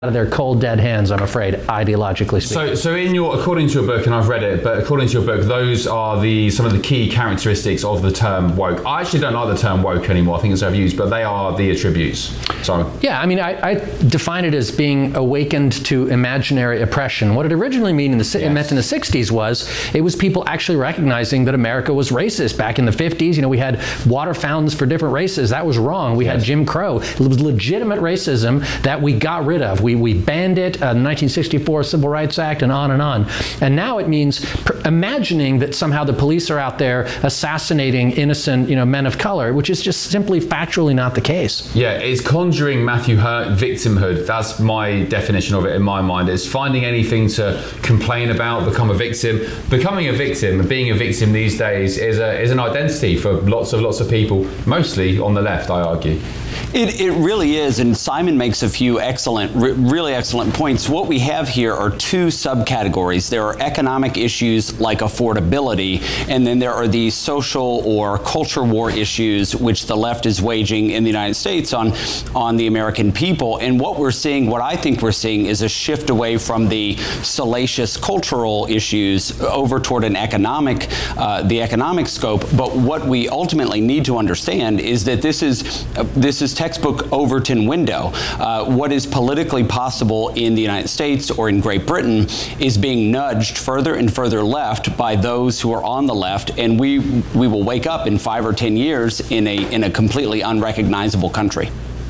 of their cold, dead hands, I'm afraid, ideologically speaking. So according to your book, and I've read it, but according to your book, those are some of the key characteristics of the term woke. I actually don't like the term woke anymore. I think it's overused, but they are the attributes. So yeah, I mean, I define it as being awakened to imaginary oppression. What it originally meant in the 60s was it was people actually recognizing that America was racist. Back in the 50s, we had water fountains for different races. That was wrong. We had Jim Crow. It was legitimate racism that we got rid of. We banned it, the 1964 Civil Rights Act, and on and on. And now it means imagining that somehow the police are out there assassinating innocent, men of color, which is just simply factually not the case. Yeah, it's conjuring Matthew Hurt victimhood. That's my definition of it in my mind. It's finding anything to complain about, become a victim. Becoming a victim and being a victim these days is an identity for lots of people, mostly on the left, I argue. It really is, and Simon makes a few really excellent points. What we have here are two subcategories. There are economic issues like affordability, and then there are these social or culture war issues which the left is waging in the United States on the American people. And what I think we're seeing is a shift away from the salacious cultural issues over toward the economic scope. But what we ultimately need to understand is that this is textbook Overton window. What is politically possible in the United States or in Great Britain is being nudged further and further left by those who are on the left, and we will wake up in 5 or 10 years in a completely unrecognizable country.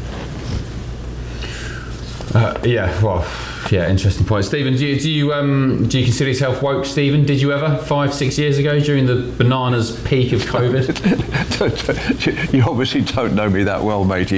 Interesting point. Stephen, do you consider yourself woke, Stephen? Did you ever 5-6 years ago during the bananas peak of COVID? You obviously don't know me that well, matey.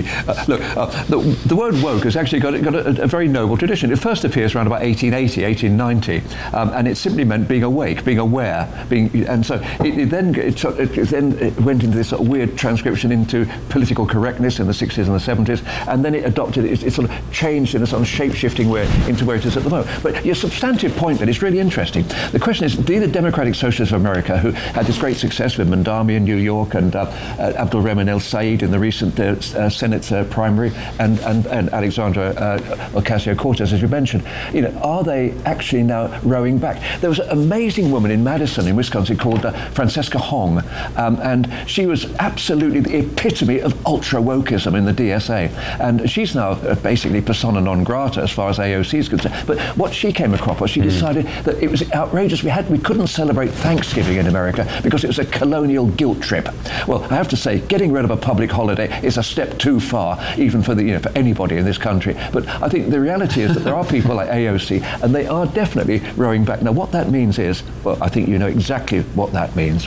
The word woke has actually got a very noble tradition. It first appears around about 1880, 1890, and it simply meant being awake, being aware, and so it then went into this sort of weird transcription into political correctness in the 60s and the 70s, and then it adopted, it sort of changed in a sort of shape-shifting way into where it is at the moment. But your substantive point then is really interesting. The question is, do the Democratic Socialists of America, who had this great success with Mandami in New York and Abdul Rahman El Said in the recent Senate primary, and Alexandra Ocasio-Cortez, as you mentioned, are they actually now rowing back? There was an amazing woman in Madison, in Wisconsin, called Francesca Hong, and she was absolutely the epitome of ultra-wokeism in the DSA. And she's now basically persona non grata as far as AOC is concerned. But what she came across was she decided that it was outrageous. We couldn't celebrate Thanksgiving in America because it was a colonial guilt trip. Well, I have to say, getting rid of a public holiday is a step too far, even for for anybody in this country. But I think the reality is that there are people like AOC, and they are definitely rowing back. Now, what that means is, well, I think you know exactly what that means.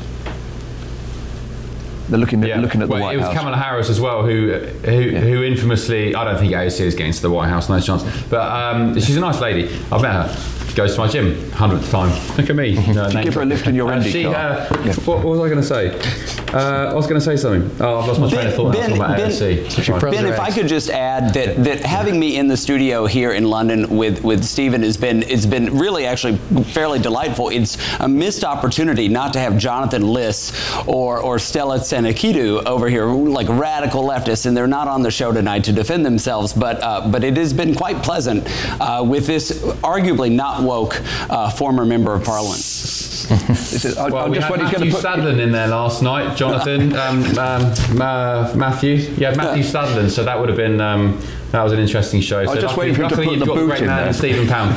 They're looking at the White House. It was Kamala Harris as well, who infamously, I don't think AOC is getting to the White House, no chance. But she's a nice lady. I've met her. Goes to my gym 100th time. Look at me. Give her a lift in your Indy car. What was I going to say? I was going to say something. Oh, I've lost my train of thought. Ben, if I could just add that having me in the studio here in London with Stephen it's been really actually fairly delightful. It's a missed opportunity not to have Jonathan Liss or Stella Tsenekidu over here, like radical leftists, and they're not on the show tonight to defend themselves. But it has been quite pleasant with this arguably not woke former member of Parliament. We had Matthew Stadlen in there last night, Jonathan. Matthew. Yeah, Matthew Stadlen. So that would have been that was an interesting show. I was just waiting for him to put the boot in there. Stephen Pound.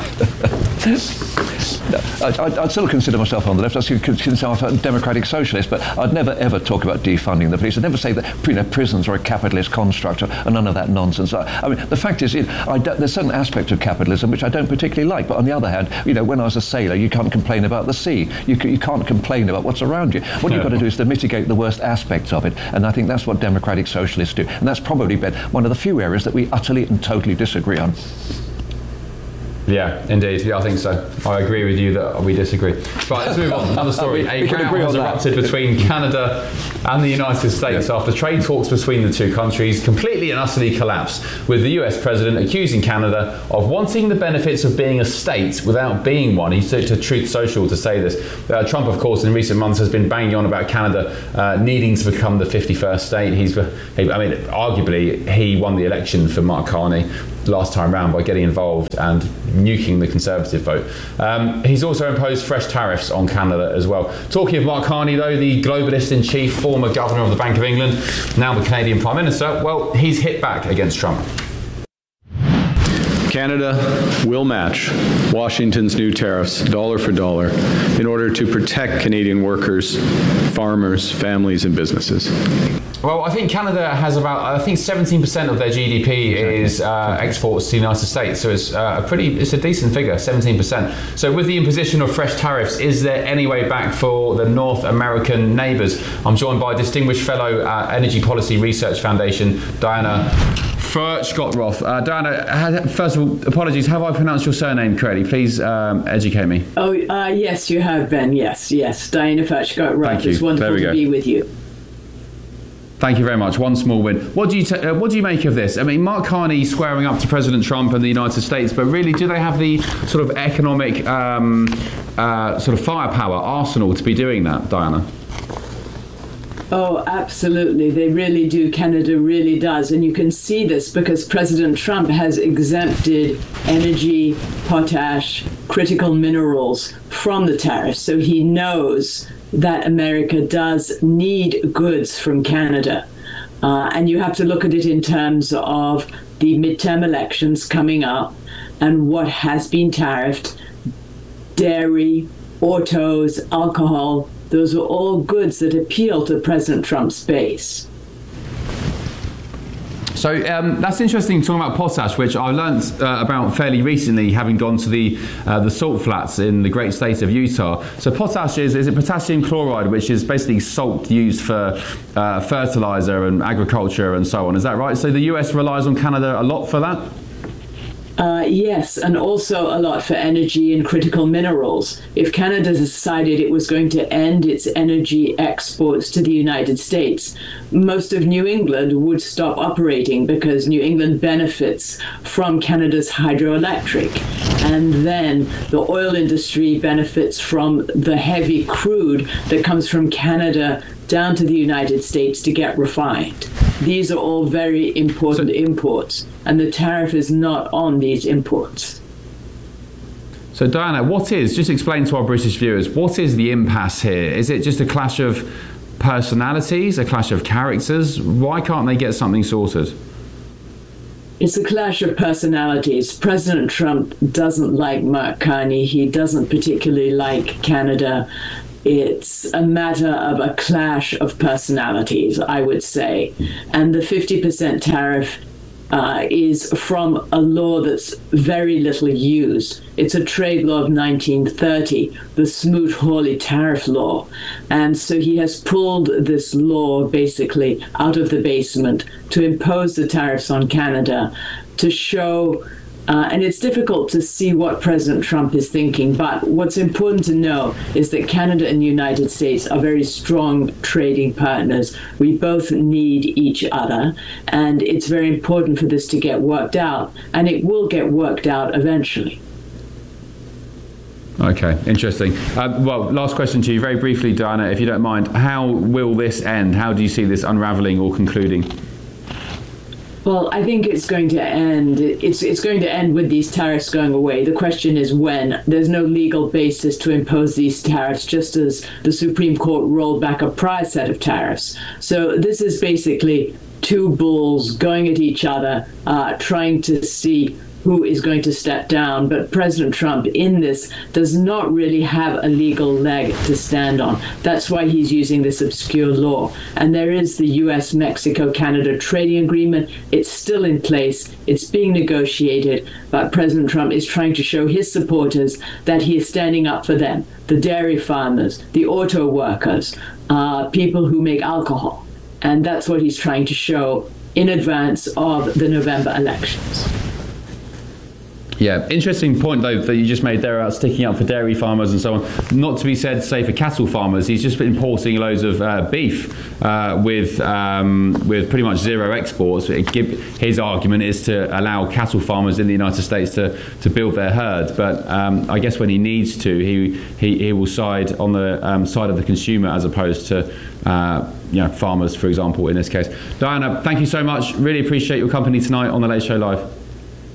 I'd still consider myself on the left. I still consider myself a democratic socialist, but I'd never ever talk about defunding the police. I'd never say that prisons are a capitalist construct and none of that nonsense. I mean, the fact is, there's certain aspects of capitalism which I don't particularly like. But on the other hand, when I was a sailor, you can't complain about the sea. You can't complain about what's around you. What you've got to do is to mitigate the worst aspects of it, and I think that's what democratic socialists do. And that's probably been one of the few areas that we utterly and totally disagree on. Yeah, indeed. Yeah, I think so. I agree with you that we disagree. Right, let's move on. Another story. A row has erupted between Canada and the United States after trade talks between the two countries completely and utterly collapsed, with the US president accusing Canada of wanting the benefits of being a state without being one. He took to Truth Social to say this. Trump, of course, in recent months has been banging on about Canada needing to become the 51st state. Arguably, he won the election for Mark Carney. last time round by getting involved and nuking the Conservative vote. He's also imposed fresh tariffs on Canada as well. Talking of Mark Carney, though, the globalist in chief, former governor of the Bank of England, now the Canadian Prime Minister, well, he's hit back against Trump. Canada will match Washington's new tariffs dollar for dollar in order to protect Canadian workers, farmers, families, and businesses. Well, I think Canada has about, 17% of their GDP is exports to the United States. So it's it's a decent figure, 17%. So with the imposition of fresh tariffs, is there any way back for the North American neighbours? I'm joined by distinguished fellow at Energy Policy Research Foundation, Diana Furchtgott-Roth. Diana, first of all, apologies, have I pronounced your surname correctly? Please educate me. Oh, yes, you have, Ben. Yes. Diana Furchtgott-Roth. It's wonderful to be with you. Thank you very much. One small win. What do you make of this? I mean, Mark Carney squaring up to President Trump and the United States, but really, do they have the sort of economic sort of firepower, arsenal to be doing that, Diana? Oh, absolutely. They really do. Canada really does. And you can see this because President Trump has exempted energy, potash, critical minerals from the tariffs. So he knows that America does need goods from Canada. And you have to look at it in terms of the midterm elections coming up and what has been tariffed: dairy, autos, alcohol. Those are all goods that appeal to President Trump's base. So that's interesting, talking about potash, which I learnt about fairly recently, having gone to the salt flats in the great state of Utah. So potash is it potassium chloride, which is basically salt used for fertilizer and agriculture and so on. Is that right? So the US relies on Canada a lot for that? Yes, and also a lot for energy and critical minerals. If Canada decided it was going to end its energy exports to the United States, most of New England would stop operating because New England benefits from Canada's hydroelectric. And then the oil industry benefits from the heavy crude that comes from Canada down to the United States to get refined. These are all very important imports, and the tariff is not on these imports. So Diana, just explain to our British viewers, what is the impasse here? Is it just a clash of personalities, a clash of characters? Why can't they get something sorted? It's a clash of personalities. President Trump doesn't like Mark Carney. He doesn't particularly like Canada. It's a matter of a clash of personalities, I would say. And the 50% tariff is from a law that's very little used. It's a trade law of 1930, the Smoot-Hawley tariff law. And so he has pulled this law basically out of the basement to impose the tariffs on Canada to show and it's difficult to see what President Trump is thinking, but what's important to know is that Canada and the United States are very strong trading partners. We both need each other, and it's very important for this to get worked out, and it will get worked out eventually. Okay, interesting. Well, last question to you, very briefly, Diana, if you don't mind. How will this end? How do you see this unraveling or concluding? Well, I think it's going to end. It's going to end with these tariffs going away. The question is when. There's no legal basis to impose these tariffs, just as the Supreme Court rolled back a prior set of tariffs. So this is basically two bulls going at each other, trying to see who is going to step down. But President Trump in this does not really have a legal leg to stand on. That's why he's using this obscure law. And there is the US-Mexico-Canada trading agreement. It's still in place. It's being negotiated. But President Trump is trying to show his supporters that he is standing up for them, the dairy farmers, the auto workers, people who make alcohol. And that's what he's trying to show in advance of the November elections. Yeah, interesting point though that you just made there about sticking up for dairy farmers and so on. Not to be said, say for cattle farmers, he's just been importing loads of beef with pretty much zero exports. His argument is to allow cattle farmers in the United States to build their herd, but I guess when he needs to, he will side on the side of the consumer as opposed to farmers, for example, in this case. Diana, thank you so much. Really appreciate your company tonight on The Late Show Live.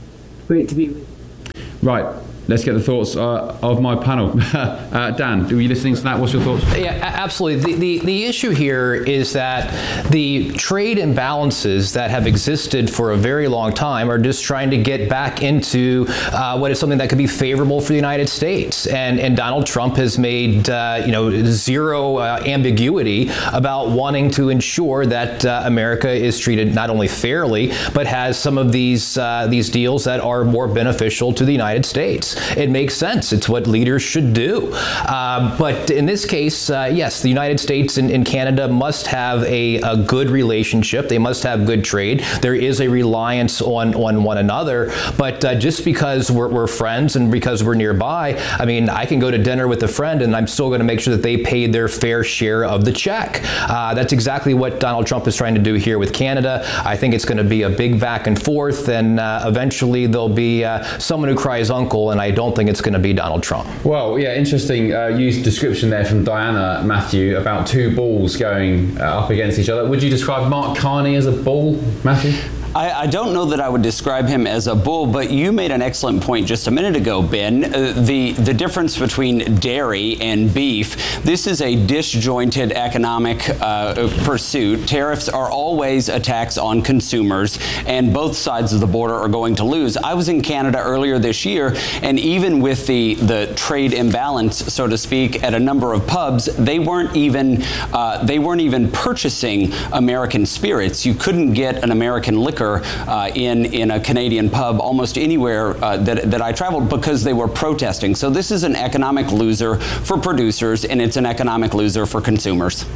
Great to be with you. Right. Let's get the thoughts of my panel. Dan, are you listening to that? What's your thoughts? Yeah, absolutely. The issue here is that the trade imbalances that have existed for a very long time are just trying to get back into what is something that could be favorable for the United States. And Donald Trump has made zero ambiguity about wanting to ensure that America is treated not only fairly, but has some of these deals that are more beneficial to the United States. It makes sense. It's what leaders should do. But in this case, yes, the United States and Canada must have a good relationship. They must have good trade. There is a reliance on one another. But just because we're friends and because we're nearby, I mean, I can go to dinner with a friend and I'm still going to make sure that they pay their fair share of the check. That's exactly what Donald Trump is trying to do here with Canada. I think it's going to be a big back and forth, and eventually there'll be someone who cries uncle, and I don't think it's going to be Donald Trump. Well, yeah, interesting used description there from Diana, Matthew, about two balls going up against each other. Would you describe Mark Carney as a bull, Matthew? I don't know that I would describe him as a bull, but you made an excellent point just a minute ago, Ben. The difference between dairy and beef, this is a disjointed economic pursuit. Tariffs are always a tax on consumers, and both sides of the border are going to lose. I was in Canada earlier this year, and even with the trade imbalance, so to speak, at a number of pubs, they weren't even purchasing American spirits. You couldn't get an American liquor in a Canadian pub almost anywhere that I traveled because they were protesting. So this is an economic loser for producers, and it's an economic loser for consumers.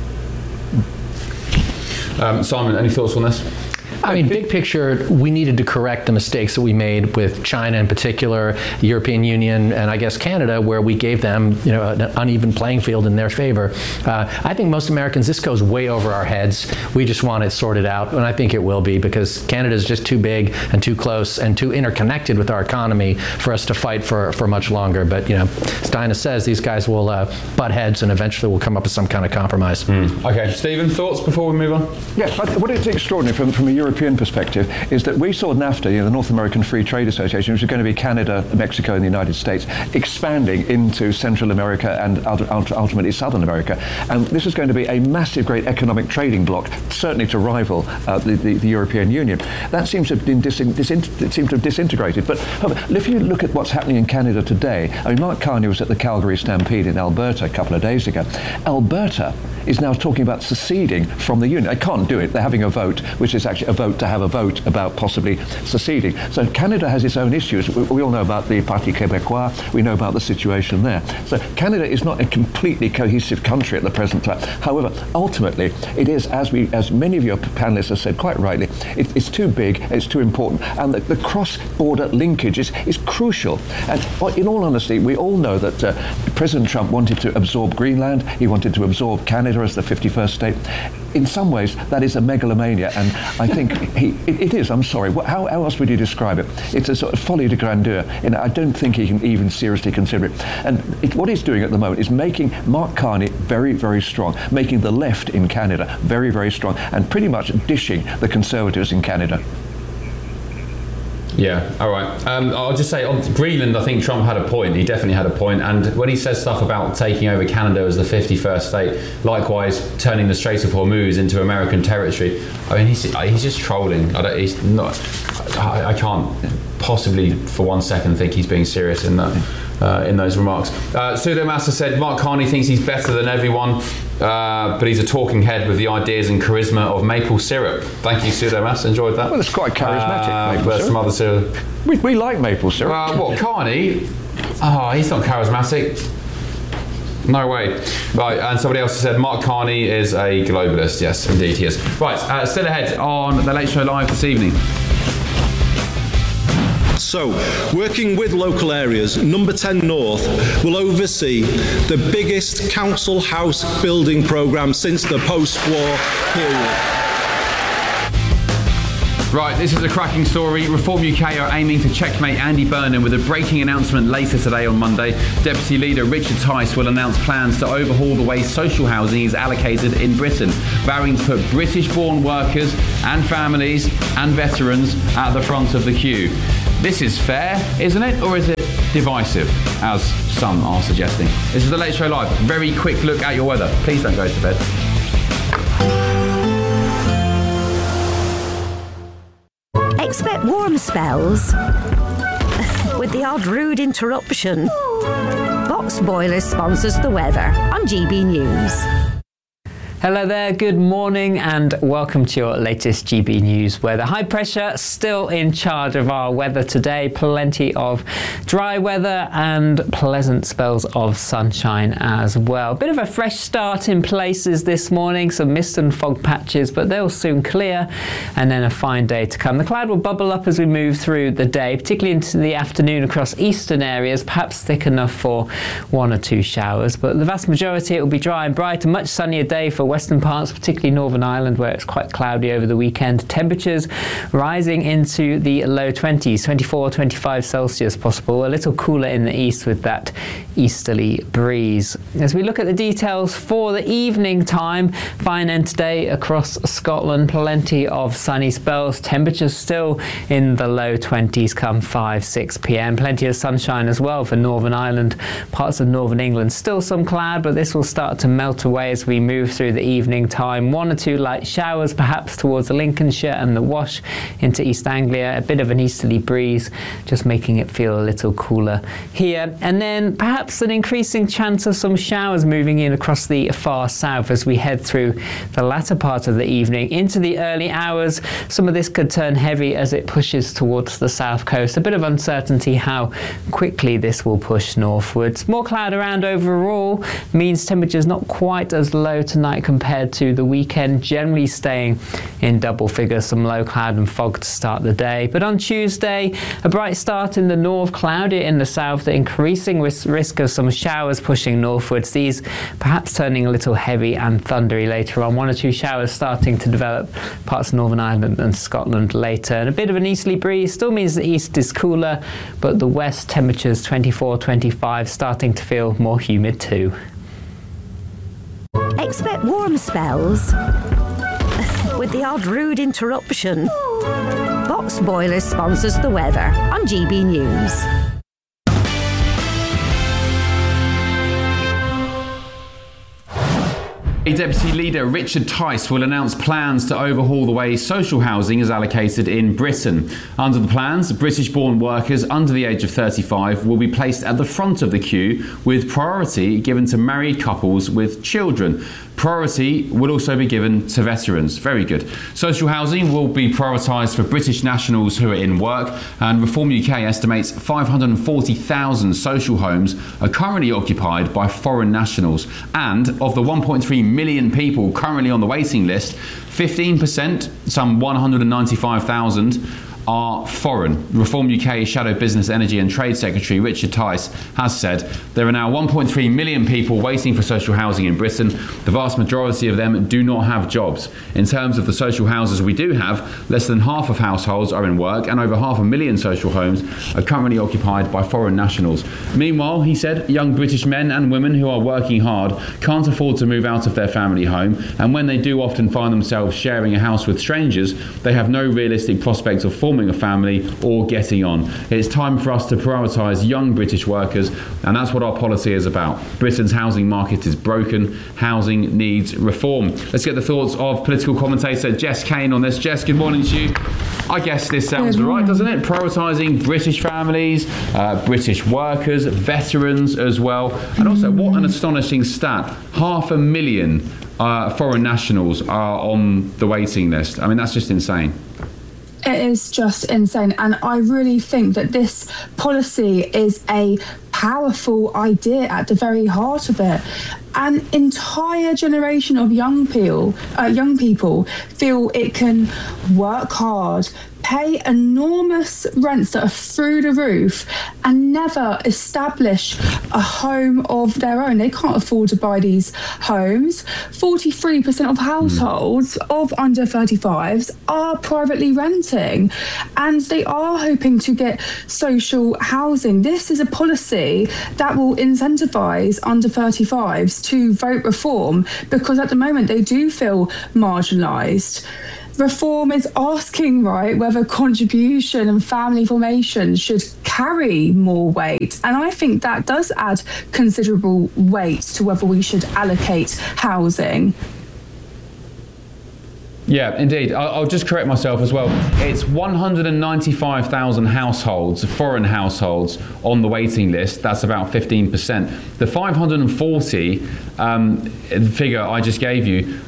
Simon, any thoughts on this? I mean, big picture, we needed to correct the mistakes that we made with China in particular, the European Union, and I guess Canada, where we gave them, an uneven playing field in their favor. I think most Americans, this goes way over our heads. We just want it sorted out, and I think it will be, because Canada is just too big and too close and too interconnected with our economy for us to fight for much longer. But, as Diana says, these guys will butt heads, and eventually we'll come up with some kind of compromise. Okay, Stephen, thoughts before we move on? Yeah, what is extraordinary from a European perspective is that we saw NAFTA, the North American Free Trade Association, which is going to be Canada, Mexico, and the United States, expanding into Central America and ultimately Southern America. And this is going to be a massive, great economic trading bloc, certainly to rival the European Union. That seems to have been disintegrated. But if you look at what's happening in Canada today, I mean, Mark Carney was at the Calgary Stampede in Alberta a couple of days ago. Alberta is now talking about seceding from the Union. They can't do it. They're having a vote, which is actually a vote to have a vote about possibly seceding. So Canada has its own issues. We all know about the Parti Québécois. We know about the situation there. So Canada is not a completely cohesive country at the present time. However, ultimately, it is, as many of your panelists have said quite rightly, it's too big, it's too important, and the cross-border linkage is crucial. And in all honesty, we all know that President Trump wanted to absorb Greenland. He wanted to absorb Canada as the 51st state. In some ways, that is a megalomania, and I think it is. I'm sorry. How else would you describe it? It's a sort of folie de grandeur, and I don't think he can even seriously consider it. And what he's doing at the moment is making Mark Carney very, very strong, making the left in Canada very, very strong, and pretty much dishing the Conservatives in Canada. Yeah, all right. I'll just say on Greenland, I think Trump had a point. He definitely had a point. And when he says stuff about taking over Canada as the 51st state, likewise turning the Strait of Hormuz into American territory, I mean, he's just trolling. I can't possibly for one second think he's being serious in that. In those remarks. Pseudomassa said Mark Carney thinks he's better than everyone, but he's a talking head with the ideas and charisma of maple syrup. Thank you, Pseudomassa. Enjoyed that. Well, it's quite charismatic, maple syrup. Some other syrup. We like maple syrup. What, Carney? Oh, he's not charismatic. No way. Right, and somebody else said Mark Carney is a globalist. Yes, indeed he is. Right, still ahead on The Late Show Live this evening. So, working with local areas, Number 10 North will oversee the biggest council house building programme since the post-war period. Right, this is a cracking story. Reform UK are aiming to checkmate Andy Burnham with a breaking announcement later today on Monday. Deputy Leader Richard Tice will announce plans to overhaul the way social housing is allocated in Britain, vowing to put British-born workers and families and veterans at the front of the queue. This is fair, isn't it? Or is it divisive, as some are suggesting? This is The Late Show Live. Very quick look at your weather. Please don't go to bed. Expect warm spells with the odd rude interruption. Box Boilers sponsors the weather on GB News. Hello there, good morning and welcome to your latest GB News weather. High pressure still in charge of our weather today. Plenty of dry weather and pleasant spells of sunshine as well. Bit of a fresh start in places this morning, some mist and fog patches, but they'll soon clear and then a fine day to come. The cloud will bubble up as we move through the day, particularly into the afternoon across eastern areas, perhaps thick enough for 1 or 2 showers, but the vast majority it will be dry and bright, a much sunnier day for western parts, particularly Northern Ireland where it's quite cloudy over the weekend. Temperatures rising into the low 20s, 24, 25 Celsius possible, a little cooler in the east with that easterly breeze. As we look at the details for the evening time, fine end today across Scotland, plenty of sunny spells, temperatures still in the low 20s come 5-6 p.m. Plenty of sunshine as well for Northern Ireland, parts of Northern England. Still some cloud, but this will start to melt away as we move through the evening time. 1 or 2 light showers perhaps towards Lincolnshire and the Wash into East Anglia. A bit of an easterly breeze, just making it feel a little cooler here. And then perhaps an increasing chance of some showers moving in across the far south as we head through the latter part of the evening into the early hours. Some of this could turn heavy as it pushes towards the south coast. A bit of uncertainty how quickly this will push northwards. More cloud around overall means temperatures not quite as low tonight compared to the weekend, generally staying in double figures, some low cloud and fog to start the day. But on Tuesday, a bright start in the north, cloudy in the south, the increasing risk of some showers pushing northwards, these perhaps turning a little heavy and thundery later on. 1 or 2 showers starting to develop parts of Northern Ireland and Scotland later. And a bit of an easterly breeze still means the east is cooler, but the west temperatures 24, 25, starting to feel more humid too. Expect warm spells with the odd rude interruption. Box Boilers sponsors the weather on GB News. Deputy Leader Richard Tice will announce plans to overhaul the way social housing is allocated in Britain. Under the plans, British-born workers under the age of 35 will be placed at the front of the queue, with priority given to married couples with children. Priority will also be given to veterans. Very good. Social housing will be prioritised for British nationals who are in work, and Reform UK estimates 540,000 social homes are currently occupied by foreign nationals. And of the 1.3 million people currently on the waiting list, 15%, some 195,000, are foreign. Reform UK Shadow Business, Energy and Trade Secretary Richard Tice has said there are now 1.3 million people waiting for social housing in Britain. The vast majority of them do not have jobs. In terms of the social houses we do have, less than half of households are in work and over 500,000 social homes are currently occupied by foreign nationals. Meanwhile, he said, young British men and women who are working hard can't afford to move out of their family home, and when they do often find themselves sharing a house with strangers, they have no realistic prospect of forming a family or getting on. It's time for us to prioritise young British workers, and that's what our policy is about. Britain's housing market is broken. Housing needs reform. Let's get the thoughts of political commentator Jess Kane on this. Jess, good morning to you. I guess this sounds right, doesn't it? Prioritising British families, British workers, veterans as well. And also, what an astonishing stat. 500,000 foreign nationals are on the waiting list. I mean, that's just insane. It is just insane, and I really think that this policy is a powerful idea at the very heart of it. An entire generation of young people feel it can work hard, pay enormous rents that are through the roof, and never establish a home of their own. They can't afford to buy these homes. 43% of households of under 35s are privately renting, and they are hoping to get social housing. This is a policy that will incentivise under 35s to vote reform, because at the moment they do feel marginalised. reform is asking, right, whether contribution and family formation should carry more weight. And I think that does add considerable weight to whether we should allocate housing. Yeah, indeed. I'll just correct myself as well. It's 195,000 households, foreign households, on the waiting list. That's about 15%. The 540 figure I just gave you,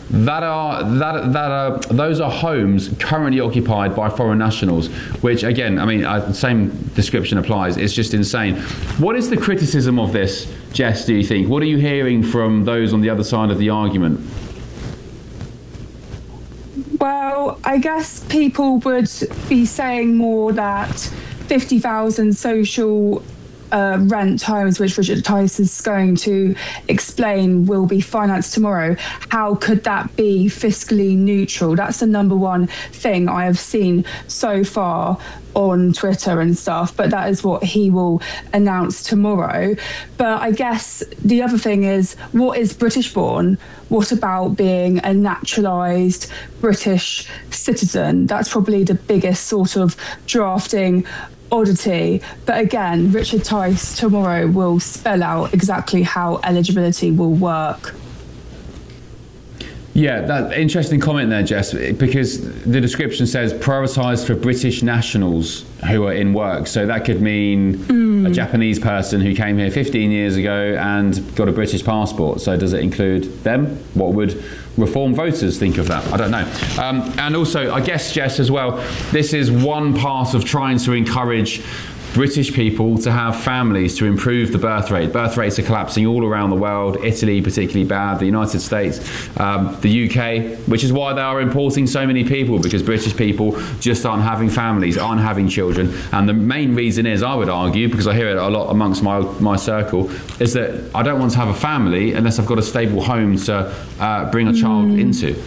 those are homes currently occupied by foreign nationals, which again, I mean, same description applies. It's just insane. What is the criticism of this, Jess, do you think? What are you hearing from those on the other side of the argument? Well, I guess people would be saying more that 50,000 social rent homes, which Richard Tice is going to explain will be financed tomorrow. How could that be fiscally neutral? That's the number one thing I have seen so far on Twitter and stuff, but that is what he will announce tomorrow. But I guess the other thing is, what is British born? What about being a naturalised British citizen? That's probably the biggest sort of drafting oddity. But again, Richard Tice tomorrow will spell out exactly how eligibility will work. Yeah, that interesting comment there, Jess, because the description says prioritised for British nationals who are in work. So that could mean a Japanese person who came here 15 years ago and got a British passport. So does it include them? What would Reform voters think of that? I don't know. And also, I guess, Jess, as well, this is one part of trying to encourage British people to have families, to improve the birth rate. Birth rates are collapsing all around the world. Italy particularly bad, the United States, the UK, which is why they are importing so many people, because British people just aren't having families, aren't having children. And the main reason is, I would argue, because I hear it a lot amongst my circle, is that I don't want to have a family unless I've got a stable home to bring a child into.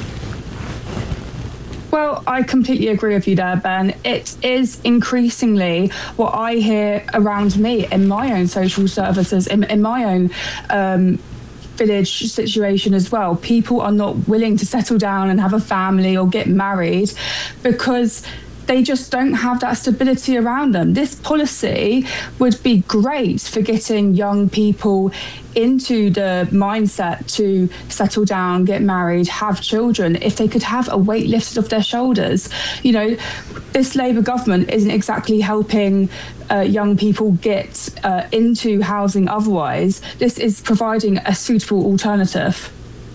Well, I completely agree with you there, Ben. It is increasingly what I hear around me in my own social services, in my own village situation as well. People are not willing to settle down and have a family or get married because they just don't have that stability around them. This policy would be great for getting young people into the mindset to settle down, get married, have children, if they could have a weight lifted off their shoulders. You know, this Labour government isn't exactly helping young people get into housing otherwise. This is providing a suitable alternative.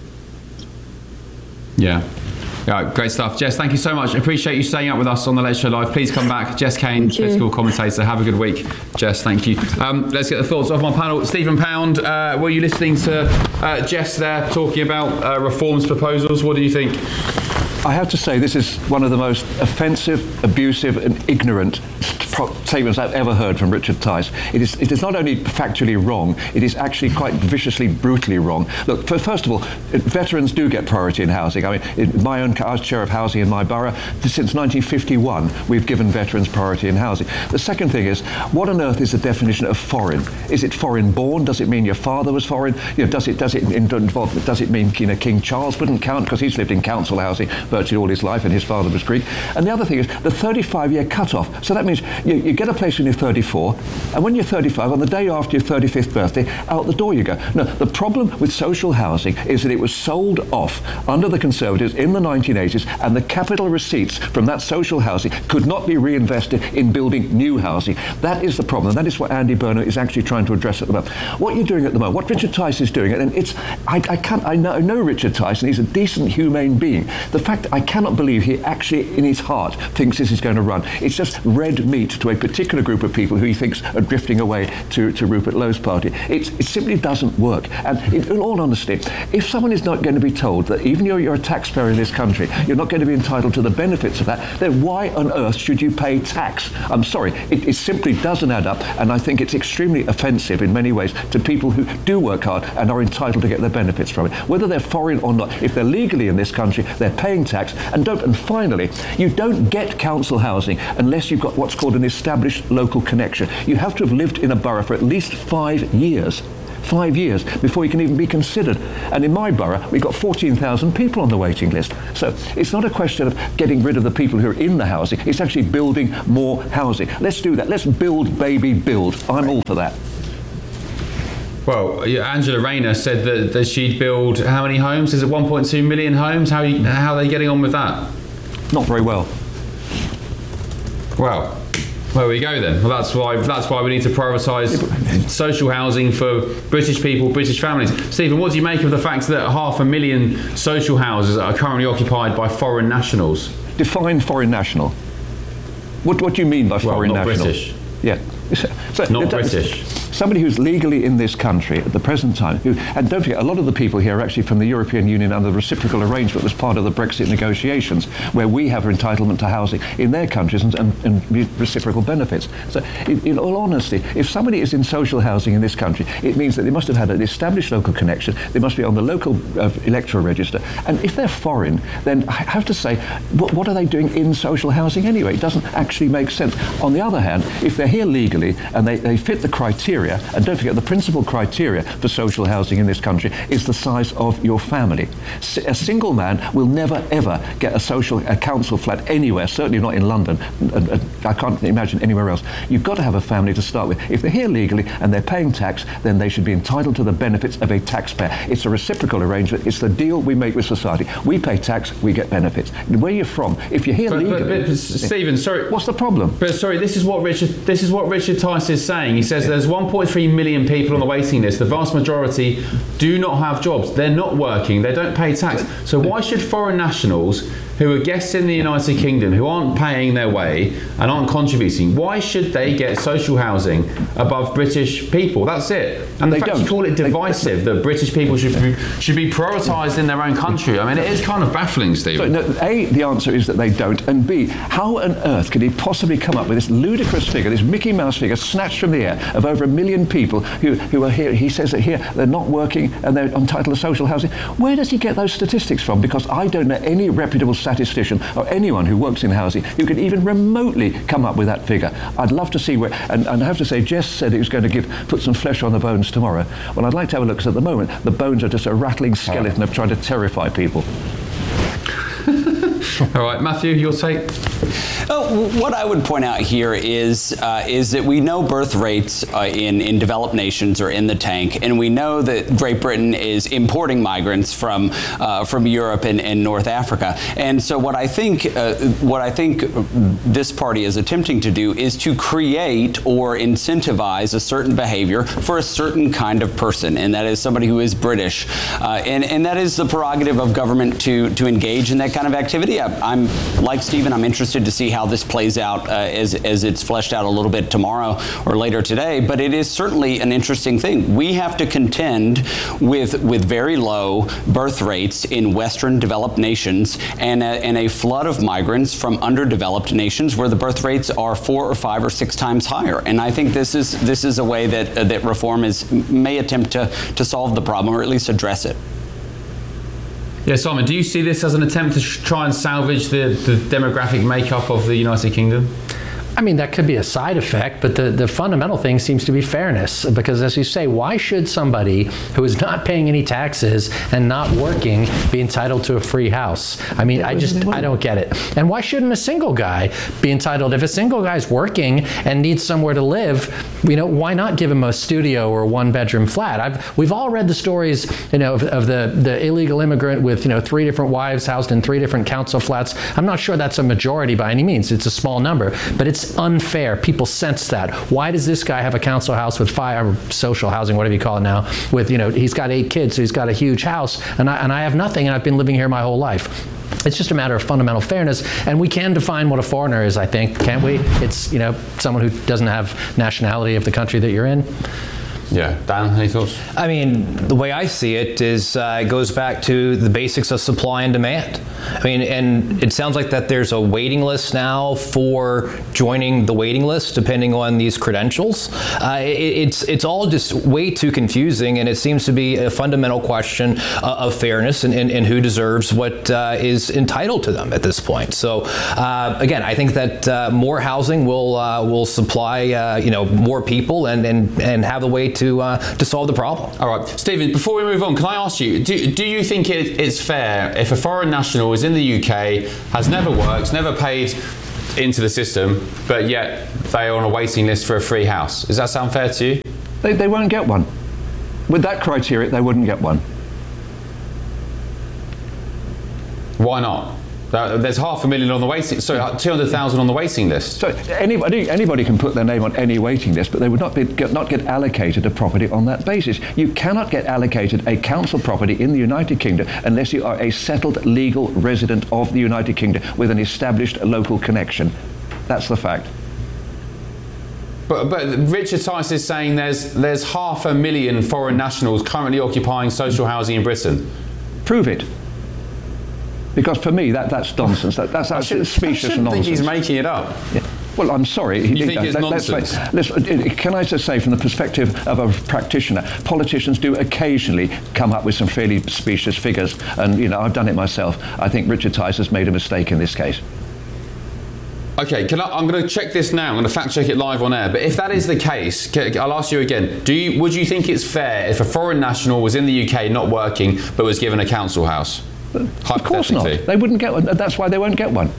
Yeah. Yeah, great stuff. Jess, thank you so much. Appreciate you staying up with us on the Late Show Live. Please come back. Jess Kane, political commentator. Have a good week. Jess, thank you. Let's get the thoughts of my panel. Stephen Pound, were you listening to Jess there talking about reforms proposals? What do you think? I have to say, this is one of the most offensive, abusive and ignorant statements I've ever heard from Richard Tice. It is not only factually wrong, it is actually quite viciously, brutally wrong. Look, first of all, veterans do get priority in housing. I mean, I was chair of housing in my borough. Since 1951, we've given veterans priority in housing. The second thing is, what on earth is the definition of foreign? Is it foreign born? Does it mean your father was foreign? You know, does it mean King Charles wouldn't count because he's lived in council housing virtually all his life and his father was Greek? And the other thing is the 35-year cut-off. So that means you get a place when you're 34, and when you're 35, on the day after your 35th birthday, out the door you go. Now, the problem with social housing is that it was sold off under the Conservatives in the 1980s, and the capital receipts from that social housing could not be reinvested in building new housing. That is the problem, and that is what Andy Burnham is actually trying to address at the moment. What you're doing at the moment, what Richard Tice is doing, and it's, I know Richard Tice, and he's a decent, humane being. The fact I cannot believe he actually, in his heart, thinks this is going to run. It's just red meat to a particular group of people who he thinks are drifting away to Rupert Lowe's party. It simply doesn't work. And in all honesty, if someone is not going to be told that even though you're a taxpayer in this country, you're not going to be entitled to the benefits of that, then why on earth should you pay tax? I'm sorry, it simply doesn't add up, and I think it's extremely offensive in many ways to people who do work hard and are entitled to get their benefits from it, whether they're foreign or not. If they're legally in this country, they're paying tax. And finally, you don't get council housing unless you've got what's called an established local connection. You have to have lived in a borough for at least 5 years. 5 years before you can even be considered. And in my borough, we've got 14,000 people on the waiting list. So it's not a question of getting rid of the people who are in the housing. It's actually building more housing. Let's do that. Let's build, baby, build. I'm all for that. Well, Angela Rayner said that she'd build how many homes? Is it 1.2 million homes? How are they getting on with that? Not very well. Well, there we go then. Well, that's why we need to prioritise social housing for British people, British families. Stephen, what do you make of the fact that 500,000 social houses are currently occupied by foreign nationals? Define foreign national. What do you mean by foreign national? British. Yeah. So, not British. Somebody who's legally in this country at the present time, and don't forget, a lot of the people here are actually from the European Union under the reciprocal arrangement that was part of the Brexit negotiations, where we have entitlement to housing in their countries and reciprocal benefits. So, in all honesty, if somebody is in social housing in this country, it means that they must have had an established local connection, they must be on the local electoral register, and if they're foreign, then I have to say, what are they doing in social housing anyway? It doesn't actually make sense. On the other hand, if they're here legally and they fit the criteria, and don't forget the principal criteria for social housing in this country is the size of your family. A single man will never ever get a council flat anywhere, certainly not in London. I can't imagine anywhere else. You've got to have a family to start with. If they're here legally and they're paying tax, then they should be entitled to the benefits of a taxpayer. It's a reciprocal arrangement. It's the deal we make with society. We pay tax, we get benefits. Where you're from, if you're here legally... But Stephen, sorry... What's the problem? But sorry, this is what Richard Tice is saying. He says there's 1.3 million people on the waiting list. The vast majority do not have jobs. They're not working. They don't pay tax. So why should foreign nationals who are guests in the United Kingdom, who aren't paying their way and aren't contributing, why should they get social housing above British people? That's it. And the fact you call it divisive, that British people should be prioritised in their own country, I mean, it is kind of baffling, Stephen. So, no, A, the answer is that they don't, and B, how on earth could he possibly come up with this ludicrous figure, this Mickey Mouse figure snatched from the air of over 1 million people who are here? He says that here they're not working and they're entitled to social housing. Where does he get those statistics from? Because I don't know any reputable statistician or anyone who works in housing who could even remotely come up with that figure. I'd love to see where, and I have to say, Jess said he was going to put some flesh on the bones tomorrow. Well, I'd like to have a look, because at the moment the bones are just a rattling skeleton of trying to terrify people. All right, Matthew, your take? What I would point out here is that we know birth rates in developed nations are in the tank, and we know that Great Britain is importing migrants from Europe and North Africa. And so what I think this party is attempting to do is to create or incentivize a certain behavior for a certain kind of person, and that is somebody who is British, and that is the prerogative of government to engage in that kind of activity. I'm like Stephen. I'm interested to see how this plays out as it's fleshed out a little bit tomorrow or later today, but it is certainly an interesting thing. We have to contend with very low birth rates in Western developed nations and a flood of migrants from underdeveloped nations where the birth rates are 4 or 5 or 6 times higher. And I think this is a way that reform may attempt to solve the problem, or at least address it. Yeah, Simon, do you see this as an attempt to try and salvage the demographic makeup of the United Kingdom? I mean, that could be a side effect, but the fundamental thing seems to be fairness. Because as you say, why should somebody who is not paying any taxes and not working be entitled to a free house? I mean, I don't get it. And why shouldn't a single guy be entitled? If a single guy's working and needs somewhere to live, why not give him a studio or a 1-bedroom flat? We've all read the stories, of the illegal immigrant with, 3 different wives housed in 3 different council flats. I'm not sure that's a majority by any means. It's a small number, but it's unfair. People sense that. Why does this guy have a council house with 5, or social housing, whatever you call it now, with, he's got 8 kids, so he's got a huge house, and I have nothing, and I've been living here my whole life. It's just a matter of fundamental fairness, and we can define what a foreigner is, I think, can't we? It's, someone who doesn't have nationality of the country that you're in. Yeah. Dan, any thoughts? I mean, the way I see it is it goes back to the basics of supply and demand. I mean, and it sounds like that there's a waiting list now for joining the waiting list, depending on these credentials. It's all just way too confusing, and it seems to be a fundamental question of fairness and who deserves what is entitled to them at this point. So, again, I think that more housing will supply, more people and have the way to solve the problem. All right, Stephen, before we move on, can I ask you, do you think it's fair if a foreign national is in the UK, has never worked, never paid into the system, but yet they are on a waiting list for a free house? Does that sound fair to you? They won't get one. With that criteria, they wouldn't get one. Why not? There's 500,000 on the waiting. Sorry, 200,000 on the waiting list. So anybody can put their name on any waiting list, but they would not get allocated a property on that basis. You cannot get allocated a council property in the United Kingdom unless you are a settled legal resident of the United Kingdom with an established local connection. That's the fact. But Richard Tice is saying there's 500,000 foreign nationals currently occupying social housing in Britain. Prove it. Because for me, that's nonsense. That's absolutely specious and nonsense. I think he's making it up. Yeah. Well, I'm sorry. You think it's nonsense? Can I just say, from the perspective of a practitioner, politicians do occasionally come up with some fairly specious figures, and I've done it myself. I think Richard Tice has made a mistake in this case. Okay, I'm going to check this now. I'm going to fact check it live on air. But if that is the case, I'll ask you again. Would you think it's fair if a foreign national was in the UK not working but was given a council house? Of course not. They wouldn't get one. That's why they won't get one.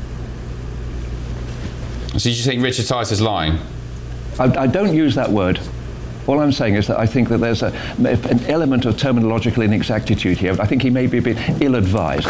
So you think Richard Tice is lying? I don't use that word. All I'm saying is that I think that there's an element of terminological inexactitude here. But I think he may be a bit ill-advised.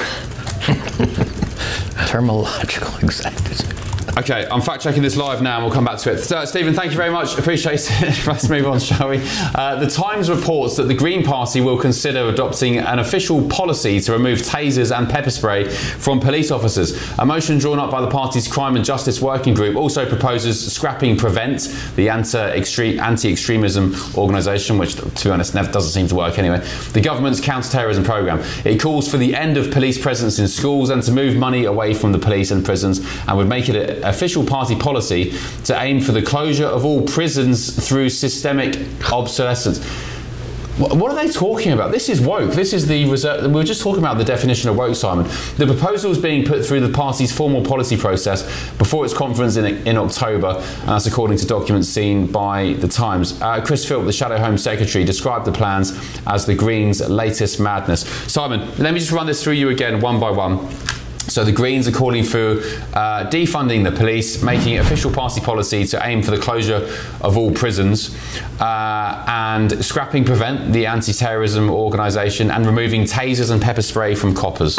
Terminological exactitude. Okay, I'm fact-checking this live now and we'll come back to it. Stephen, thank you very much. Appreciate it. Let's move on, shall we? The Times reports that the Green Party will consider adopting an official policy to remove tasers and pepper spray from police officers. A motion drawn up by the party's Crime and Justice Working Group also proposes scrapping Prevent, the anti-extremism organisation, which, to be honest, never doesn't seem to work anyway, the government's counter-terrorism programme. It calls for the end of police presence in schools and to move money away from the police and prisons, and would make it official party policy to aim for the closure of all prisons through systemic obsolescence. What are they talking about? This is woke. This is the reserve. We were just talking about the definition of woke, Simon. The proposal is being put through the party's formal policy process before its conference in October, and that's according to documents seen by The Times. Chris Philp, the Shadow Home Secretary, described the plans as the Greens' latest madness. Simon, let me just run this through you again, one by one. So the Greens are calling for defunding the police, making it official party policy to aim for the closure of all prisons, and scrapping Prevent, the anti-terrorism organisation, and removing tasers and pepper spray from coppers.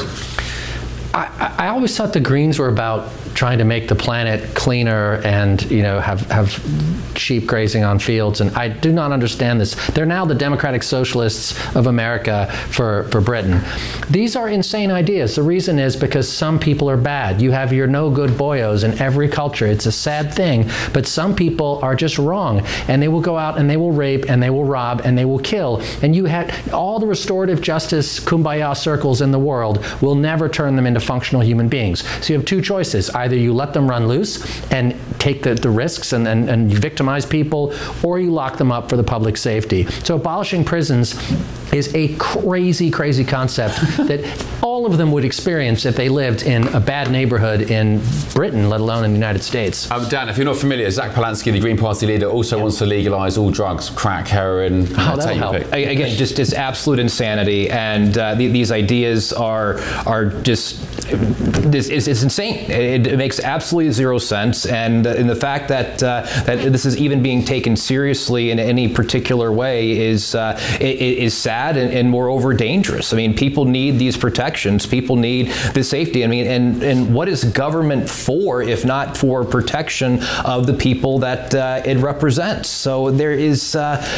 I always thought the Greens were about trying to make the planet cleaner and have sheep grazing on fields, and I do not understand this. They're now the Democratic Socialists of America for Britain. These are insane ideas. The reason is because some people are bad. You have your no good boyos in every culture. It's a sad thing, but some people are just wrong, and they will go out and they will rape and they will rob and they will kill, and you have all the restorative justice kumbaya circles in the world will never turn them into functional human beings. So you have two choices. Either you let them run loose and take the risks and victimize people, or you lock them up for the public safety. So abolishing prisons is a crazy, crazy concept that all of them would experience if they lived in a bad neighborhood in Britain, let alone in the United States. Dan, if you're not familiar, Zach Polansky, the Green Party leader, also wants to legalise all drugs, crack, heroin. That'll help. Again, just absolute insanity, and these ideas are just it's insane. It makes absolutely zero sense, and in the fact that this is even being taken seriously in any particular way is sad and moreover dangerous. I mean, people need these protections. People need the safety. I mean, and what is government for if not for protection of the people that it represents? So there is,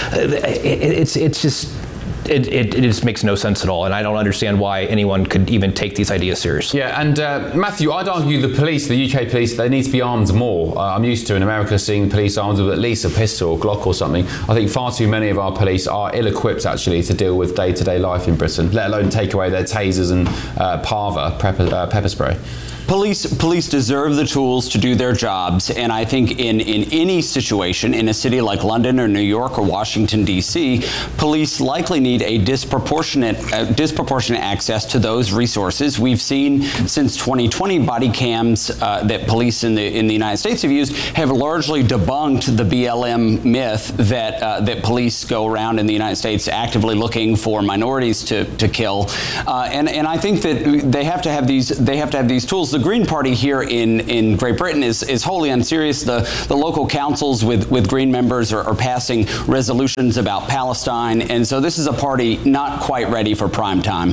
it just makes no sense at all, and I don't understand why anyone could even take these ideas seriously. Yeah, and Matthew, I'd argue the UK police, they need to be armed more. I'm used to in America seeing police armed with at least a pistol or Glock or something. I think far too many of our police are ill-equipped actually to deal with day-to-day life in Britain, let alone take away their tasers and pepper spray. Police deserve the tools to do their jobs, and I think in any situation, in a city like London or New York or Washington, D.C., police likely need a disproportionate access to those resources. We've seen since 2020 body cams that police in the United States have used have largely debunked the BLM myth that police go around in the United States actively looking for minorities to kill, and I think that they have to have these tools. The Green Party here in Great Britain is wholly unserious. The local councils with Green members are passing resolutions about Palestine, and so this is a party not quite ready for prime time.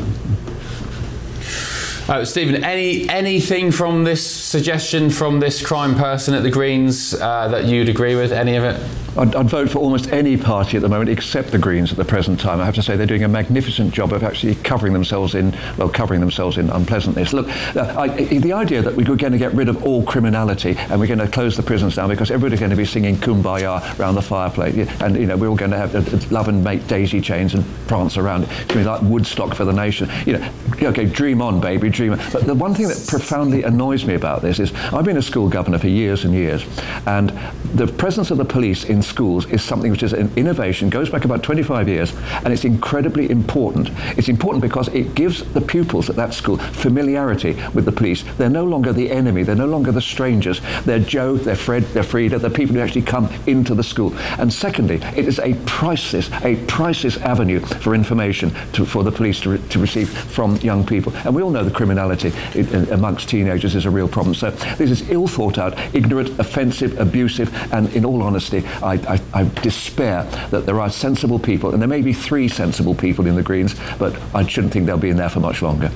Stephen, anything from this suggestion from this crime person at the Greens that you'd agree with? Any of it? I'd vote for almost any party at the moment except the Greens at the present time. I have to say they're doing a magnificent job of actually covering themselves in unpleasantness. Look, the idea that we're going to get rid of all criminality and we're going to close the prisons down because everybody's going to be singing Kumbaya around the fireplace, and we're all going to have love and make daisy chains and prance around. It's going to be like Woodstock for the nation. Okay, dream on, baby, dream on. But the one thing that profoundly annoys me about this is I've been a school governor for years and years, and the presence of the police in schools is something which is an innovation, goes back about 25 years, and it's incredibly important. It's important because it gives the pupils at that school familiarity with the police. They're no longer the enemy, they're no longer the strangers. They're Joe, they're Fred, they're Frida, the people who actually come into the school. And secondly, it is a priceless avenue for information for the police to receive from young people. And we all know the criminality amongst teenagers is a real problem. So this is ill thought out, ignorant, offensive, abusive, and in all honesty, I despair that there are sensible people, and there may be 3 sensible people in the Greens, but I shouldn't think they'll be in there for much longer.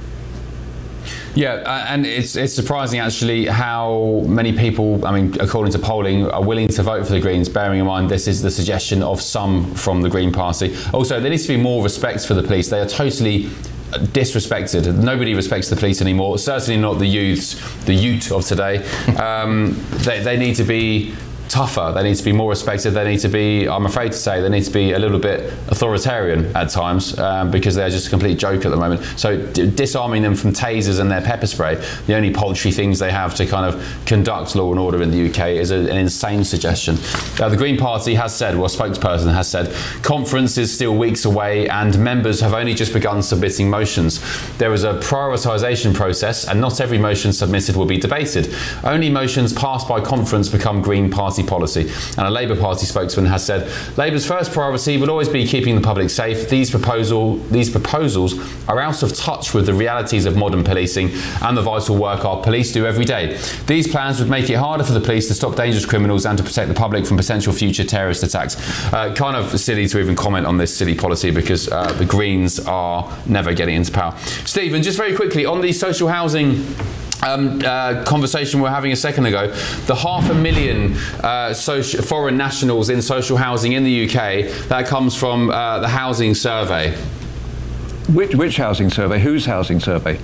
Yeah, and it's surprising actually how many people, I mean, according to polling, are willing to vote for the Greens, bearing in mind this is the suggestion of some from the Green Party. Also, there needs to be more respect for the police. They are totally disrespected. Nobody respects the police anymore, certainly not the youth of today. They need to be tougher, they need to be more respected, they need to be, I'm afraid to say, they need to be a little bit authoritarian at times because they're just a complete joke at the moment. So disarming them from tasers and their pepper spray, the only paltry things they have to kind of conduct law and order in the UK, is an insane suggestion. The Green Party has said, well, a spokesperson has said, conference is still weeks away and members have only just begun submitting motions. There is a prioritisation process and not every motion submitted will be debated. Only motions passed by conference become Green Party policy. And a Labour Party spokesman has said, Labour's first priority will always be keeping the public safe. These proposals are out of touch with the realities of modern policing and the vital work our police do every day. These plans would make it harder for the police to stop dangerous criminals and to protect the public from potential future terrorist attacks. Kind of silly to even comment on this silly policy because the Greens are never getting into power. Stephen, just very quickly, on the social housing conversation we were having a second ago, the 500,000 foreign nationals in social housing in the UK, that comes from the Housing Survey. Which housing survey? Whose housing survey?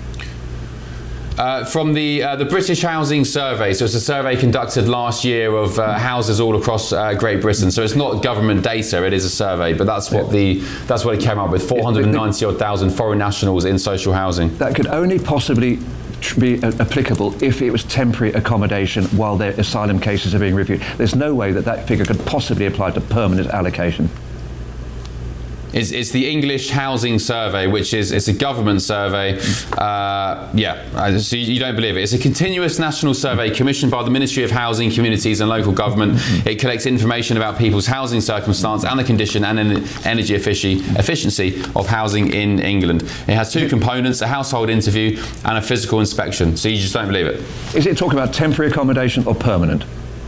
From the British Housing Survey. So it's a survey conducted last year of houses all across Great Britain. So it's not government data, it is a survey, but that's what it came up with, 490,000 foreign nationals in social housing. That could only possibly be applicable if it was temporary accommodation while their asylum cases are being reviewed. There's no way that figure could possibly apply to permanent allocation. It's the English Housing Survey, which it's a government survey. So you don't believe it. It's a continuous national survey commissioned by the Ministry of Housing, Communities and Local Government. It collects information about people's housing circumstance and the condition and energy efficiency of housing in England. It has 2 components, a household interview and a physical inspection. So you just don't believe it. Is it talking about temporary accommodation or permanent?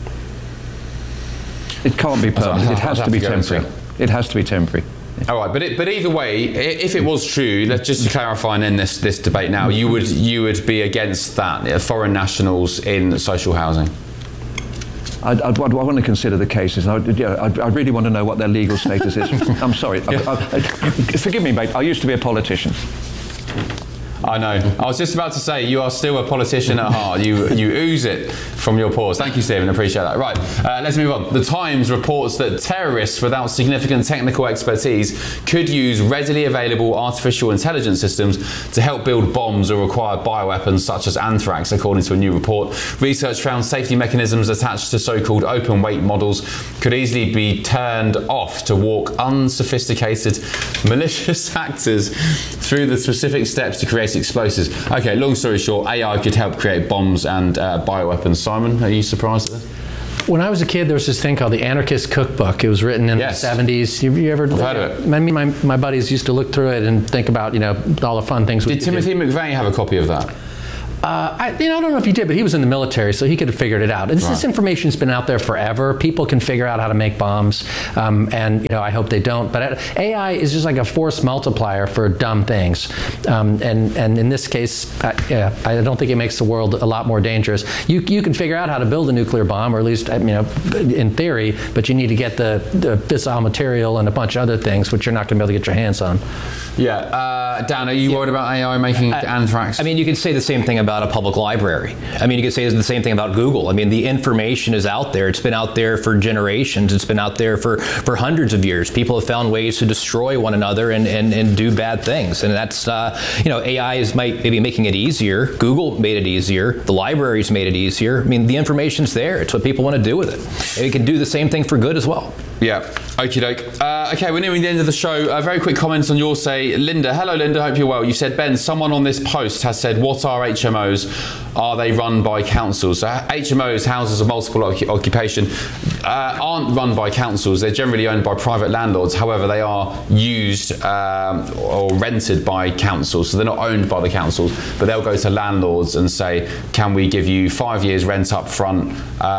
It can't be permanent. It has to be temporary. It has to be temporary. All right, but either way, if it was true, let's just to clarify and end this debate now, you would be against that, foreign nationals in social housing. I want to consider the cases. I really want to know what their legal status is. I'm sorry. Forgive me, mate. I used to be a politician. I know. I was just about to say, you are still a politician at heart. You ooze it from your pores. Thank you, Stephen. Appreciate that. Right, let's move on. The Times reports that terrorists without significant technical expertise could use readily available artificial intelligence systems to help build bombs or acquire bioweapons such as anthrax, according to a new report. Research found safety mechanisms attached to so-called open weight models could easily be turned off to walk unsophisticated malicious actors through the specific steps to create explosives. Okay, long story short, AI could help create bombs and bioweapons. Simon, are you surprised at this? When I was a kid, there was this thing called the Anarchist Cookbook. It was written in the 70s. You ever? I've heard of it. My buddies used to look through it and think about, all the fun things. Did Timothy McVeigh have a copy of that? I don't know if he did, but he was in the military, so he could have figured it out. This information's been out there forever. People can figure out how to make bombs, and I hope they don't. But AI is just like a force multiplier for dumb things, and in this case, I don't think it makes the world a lot more dangerous. You can figure out how to build a nuclear bomb, or at least in theory, but you need to get the fissile material and a bunch of other things, which you're not going to be able to get your hands on. Yeah, Dan, are you worried about AI making anthrax? I mean, you could say the same thing about a public library. I mean, you could say the same thing about Google. I mean, the information is out there. It's been out there for generations. It's been out there for hundreds of years. People have found ways to destroy one another and do bad things. And that's, AI is maybe making it easier. Google made it easier. The libraries made it easier. I mean, the information's there. It's what people want to do with it. And it can do the same thing for good as well. Yeah, okie doke. Okay, we're nearing the end of the show. Very quick comments on your say. Linda, hello Linda, hope you're well. You said, Ben, someone on this post has said, what are HMOs? Are they run by councils? So HMOs, houses of multiple occupation, aren't run by councils. They're generally owned by private landlords. However, they are used or rented by councils. So they're not owned by the councils, but they'll go to landlords and say, can we give you 5 years rent up front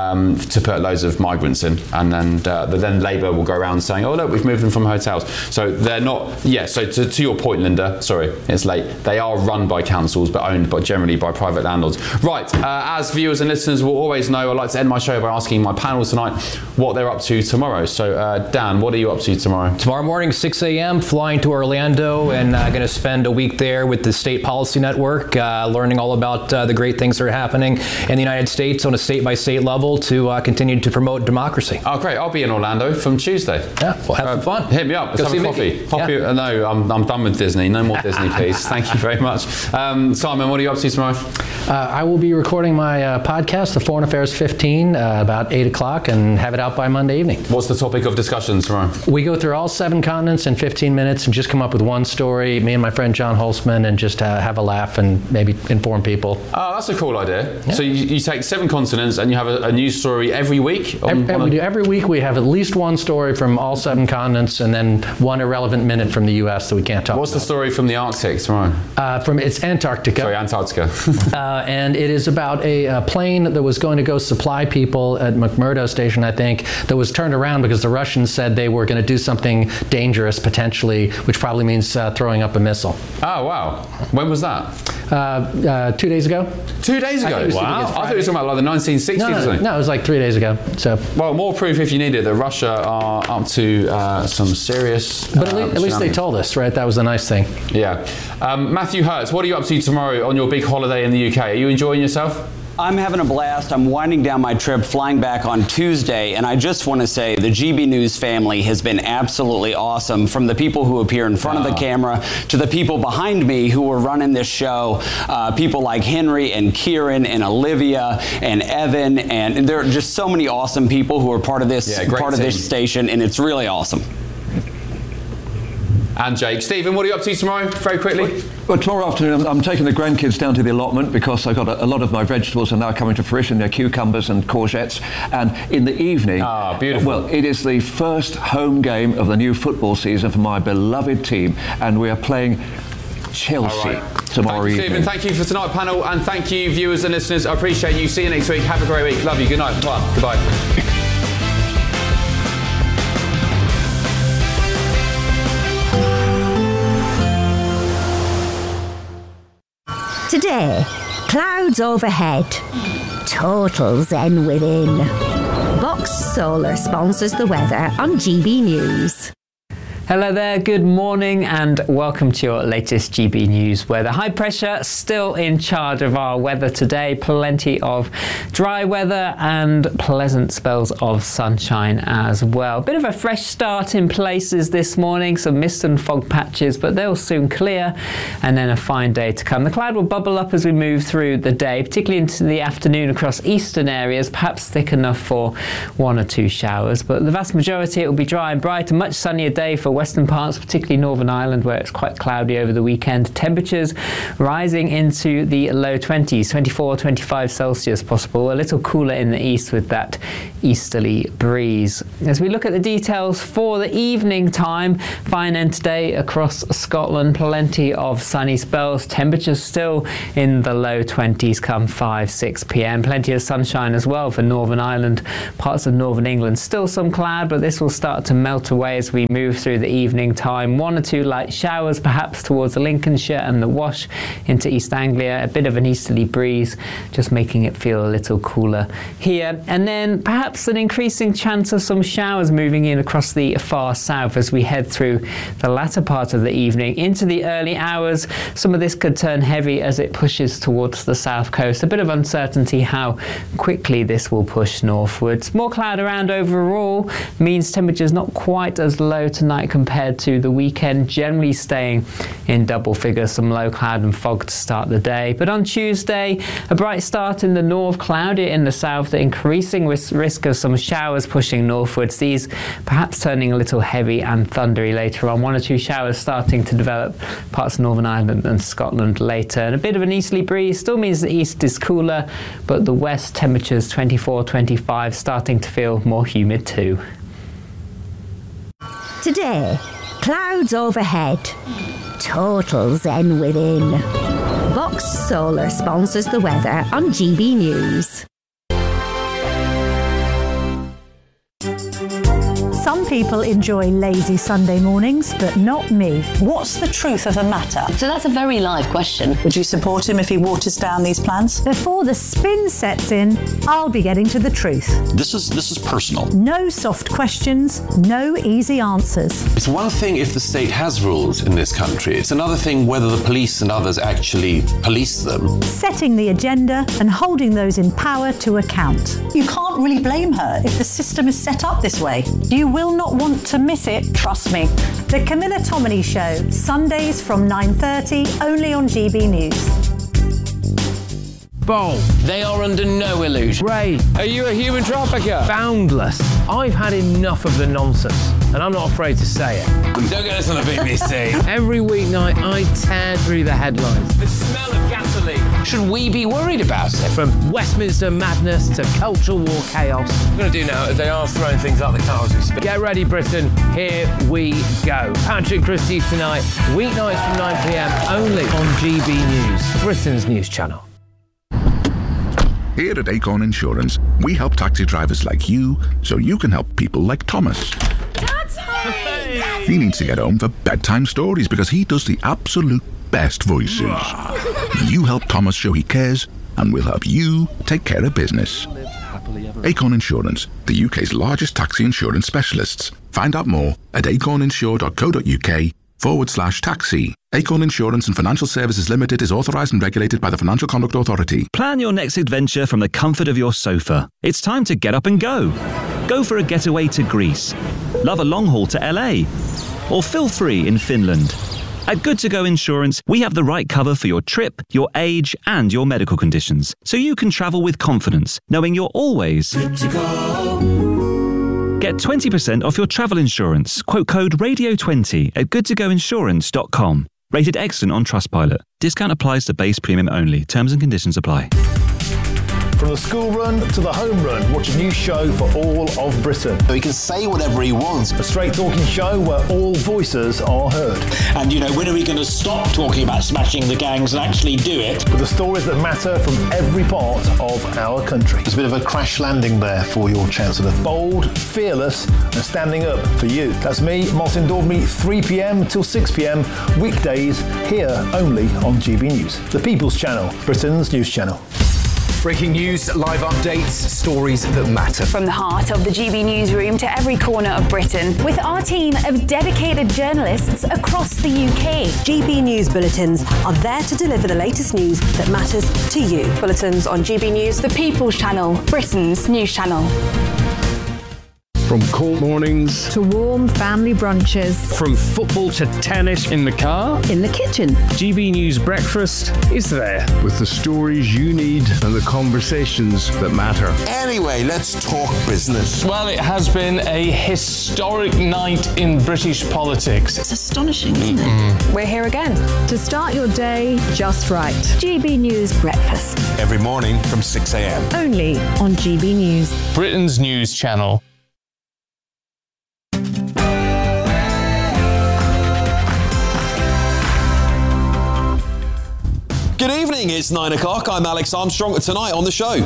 to put loads of migrants in? And then Labour will go around saying, oh look, we've moved them from hotels. So they're not, so to your point, Linda, sorry, it's late. They are run by councils, but owned generally by private landlords. Right, as viewers and listeners will always know, I'd like to end my show by asking my panel tonight what they're up to tomorrow. So Dan, what are you up to tomorrow? Tomorrow morning, 6 a.m., flying to Orlando and going to spend a week there with the State Policy Network, learning all about the great things that are happening in the United States on a state-by-state level to continue to promote democracy. Oh, great. I'll be in Orlando from Tuesday. Yeah, we'll have some fun. Hit me up. Let's have a coffee. No, I'm done with Disney. No more Disney, please. Thank you very much. Simon, what are you up to tomorrow? I will be recording my podcast, The Foreign Affairs 15, about 8 o'clock, and have it out by Monday evening. What's the topic of discussion tomorrow? We go through all 7 continents in 15 minutes and just come up with one story, me and my friend John Holzman, and just have a laugh and maybe inform people. Oh, that's a cool idea. Yeah. So you take 7 continents and you have a news story every week? Every week we have at least one story from all 7 continents and then one irrelevant minute from the U.S. that we can't talk about. What's the story from the Arctic tomorrow? It's Antarctica. Sorry, Antarctica. And it is about a plane that was going to go supply people at McMurdo Station, I think, that was turned around because the Russians said they were going to do something dangerous, potentially, which probably means throwing up a missile. Oh, wow. When was that? 2 days ago. 2 days ago? Wow. I thought it was talking about like the 1960s or something. No, it was like 3 days ago. So. Well, more proof if you need it that Russia are up to some serious... But at least they told us, right? That was the nice thing. Yeah. Matthew Hertz, what are you up to tomorrow on your big holiday in the UK? Are you enjoying yourself? I'm having a blast. I'm winding down my trip, flying back on Tuesday, and I just want to say the GB News family has been absolutely awesome, from the people who appear in front of the camera to the people behind me who are running this show, people like Henry and Kieran and Olivia and Evan, and there are just so many awesome people who are part of this this station, and it's really awesome. And Jake. Stephen, what are you up to tomorrow, very quickly? Well, tomorrow afternoon I'm taking the grandkids down to the allotment because I've got a lot of my vegetables are now coming to fruition. They're cucumbers and courgettes. And in the evening, beautiful. Well, it is the first home game of the new football season for my beloved team, and we are playing Chelsea tomorrow evening. Stephen, thank you for tonight, panel, and thank you, viewers and listeners. I appreciate you. See you next week. Have a great week. Love you. Good night. Bye. Goodbye. Today, clouds overhead, total zen within. Box Solar sponsors the weather on GB News. Hello there, good morning and welcome to your latest GB News weather. High pressure still in charge of our weather today. Plenty of dry weather and pleasant spells of sunshine as well. Bit of a fresh start in places this morning, some mist and fog patches, but they'll soon clear and then a fine day to come. The cloud will bubble up as we move through the day, particularly into the afternoon across eastern areas, perhaps thick enough for 1 or 2 showers, but the vast majority it will be dry and bright, a much sunnier day for western parts, particularly Northern Ireland where it's quite cloudy over the weekend. Temperatures rising into the low 20s, 24, 25 Celsius possible, a little cooler in the east with that easterly breeze. As we look at the details for the evening time, fine end today across Scotland, plenty of sunny spells, temperatures still in the low 20s come 5-6 p.m. Plenty of sunshine as well for Northern Ireland, parts of Northern England. Still some cloud, but this will start to melt away as we move through the evening time. 1 or 2 light showers perhaps towards Lincolnshire and the Wash into East Anglia. A bit of an easterly breeze, just making it feel a little cooler here. And then perhaps an increasing chance of some showers moving in across the far south as we head through the latter part of the evening into the early hours. Some of this could turn heavy as it pushes towards the south coast. A bit of uncertainty how quickly this will push northwards. More cloud around overall means temperatures not quite as low tonight compared to the weekend, generally staying in double figures, some low cloud and fog to start the day. But on Tuesday, a bright start in the north, cloudy in the south, the increasing risk of some showers pushing northwards, these perhaps turning a little heavy and thundery later on. 1 or 2 showers starting to develop parts of Northern Ireland and Scotland later. And a bit of an easterly breeze still means the east is cooler, but the west temperatures 24, 25, starting to feel more humid too. Today, clouds overhead, total zen within. Vox Solar sponsors the weather on GB News. Some people enjoy lazy Sunday mornings, but not me. What's the truth of the matter? So that's a very live question. Would you support him if he waters down these plans? Before the spin sets in, I'll be getting to the truth. This is personal. No soft questions, no easy answers. It's one thing if the state has rules in this country. It's another thing whether the police and others actually police them. Setting the agenda and holding those in power to account. You can't really blame her if the system is set up this way. You will not want to miss it, trust me. The Camilla Tominey Show, Sundays from 9:30, only on GB News. Bold. They are under no illusion. Ray, are you a human trafficker? Boundless. I've had enough of the nonsense, and I'm not afraid to say it. Don't get us on the BBC. Every weeknight, I tear through the headlines. The smell of gasoline. Should we be worried about it? From Westminster madness to cultural war chaos. What I'm going to do now is they are throwing things out the car as we speak. Get ready, Britain. Here we go. Patrick Christie's tonight, weeknights from 9 p.m, only on GB News, Britain's news channel. Here at Acorn Insurance, we help taxi drivers like you so you can help people like Thomas. He needs to get home for bedtime stories because he does the absolute best voices. You help Thomas show he cares, and we'll help you take care of business. Acorn Insurance, the UK's largest taxi insurance specialists. Find out more at acorninsure.co.uk/taxi. Acorn Insurance and Financial Services Limited is authorised and regulated by the Financial Conduct Authority. Plan your next adventure from the comfort of your sofa. It's time to get up and go. Go for a getaway to Greece. Love a long haul to LA. Or feel free in Finland. At Good To Go Insurance, we have the right cover for your trip, your age, and your medical conditions, so you can travel with confidence, knowing you're always good to go. Get 20% off your travel insurance. Quote code RADIO20 at goodtogoinsurance.com. Rated excellent on Trustpilot. Discount applies to base premium only. Terms and conditions apply. From the school run to the home run, watch a new show for all of Britain. So he can say whatever he wants. A straight talking show where all voices are heard. And, you know, when are we going to stop talking about smashing the gangs and actually do it? With the stories that matter from every part of our country. There's a bit of a crash landing there for your Chancellor. Bold, fearless and standing up for you. That's me, Martin Daubney, 3 p.m. till 6 p.m. weekdays here only on GB News. The People's Channel, Britain's news channel. Breaking news, live updates, stories that matter. From the heart of the GB newsroom to every corner of Britain, with our team of dedicated journalists across the UK. GB News Bulletins are there to deliver the latest news that matters to you. Bulletins on GB News, the People's Channel, Britain's news channel. From cold mornings to warm family brunches. From football to tennis in the car. In the kitchen. GB News Breakfast is there. With the stories you need and the conversations that matter. Anyway, let's talk business. Well, it has been a historic night in British politics. It's astonishing, isn't it? We're here again. To start your day just right. GB News Breakfast. Every morning from 6 a.m. Only on GB News. Britain's news channel. Good evening, it's 9 o'clock. I'm Alex Armstrong. Tonight on the show.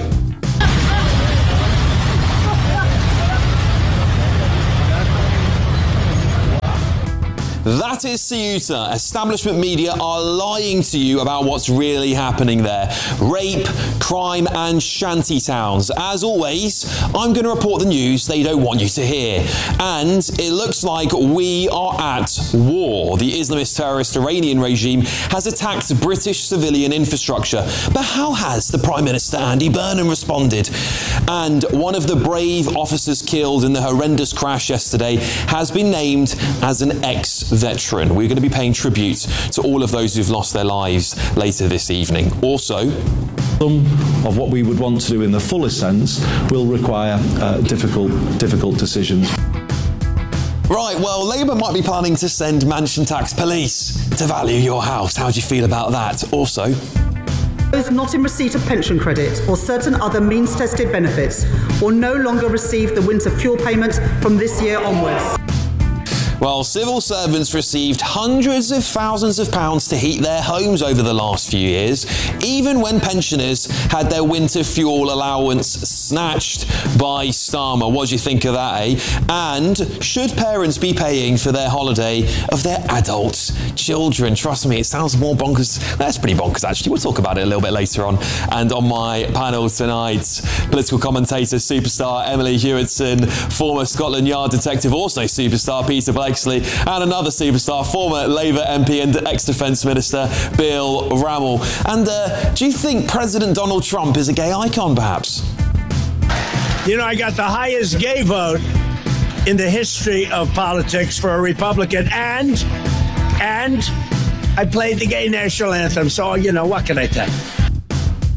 That is Ceuta. Establishment media are lying to you about what's really happening there. Rape, crime and shanty towns. As always, I'm going to report the news they don't want you to hear. And it looks like we are at war. The Islamist terrorist Iranian regime has attacked British civilian infrastructure. But how has the Prime Minister Andy Burnham responded? And one of the brave officers killed in the horrendous crash yesterday has been named as an ex-veteran. We're going to be paying tribute to all of those who've lost their lives later this evening. Also, some of what we would want to do in the fullest sense will require difficult decisions. Right, well, Labour might be planning to send mansion tax police to value your house. How do you feel about that? Also, those not in receipt of pension credit or certain other means-tested benefits will no longer receive the winter fuel payment from this year onwards. Well, civil servants received hundreds of thousands of pounds to heat their homes over the last few years, even when pensioners had their winter fuel allowance snatched by Starmer. What do you think of that, eh? And should parents be paying for their holiday of their adult children? Trust me, it sounds more bonkers. That's pretty bonkers, actually. We'll talk about it a little bit later on. And on my panel tonight, political commentator, superstar Emily Hewitson, former Scotland Yard detective, also superstar Peter Blakeslee, and another superstar, former Labour MP and ex-Defence Minister Bill Rammell. And do you think President Donald Trump is a gay icon, perhaps? You know, I got the highest gay vote in the history of politics for a Republican, and I played the gay national anthem, so, you know, what can I tell you?